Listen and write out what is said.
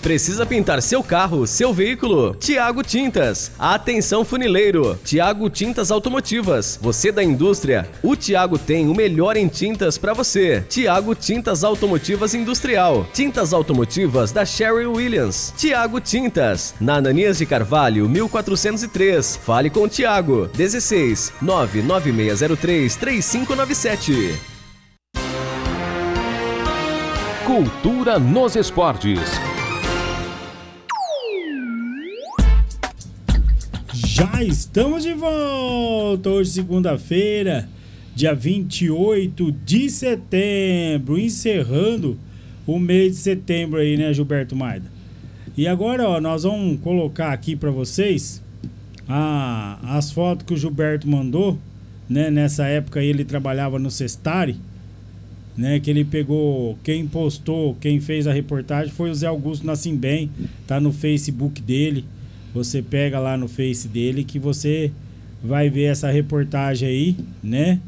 Precisa pintar seu carro, seu veículo? Tiago Tintas. Atenção funileiro. Tiago Tintas Automotivas. Você da indústria? O Tiago tem o melhor em tintas para você. Tiago Tintas Automotivas Industrial. Tintas automotivas da Sherwin Williams. Tiago Tintas. Na Ananias de Carvalho, 1403. Fale com o Tiago. 16 99603 3597. Cultura nos esportes. Já estamos de volta, hoje segunda-feira, dia 28 de setembro, encerrando o mês de setembro aí, né, Gilberto Maida? E agora, ó, nós vamos colocar aqui para vocês as fotos que o Gilberto mandou, né? Nessa época ele trabalhava no Sestari, né? Que ele pegou, quem postou, quem fez a reportagem foi o Zé Augusto Nassimbem, tá no Facebook dele. Você pega lá no Face dele que você vai ver essa reportagem aí, né?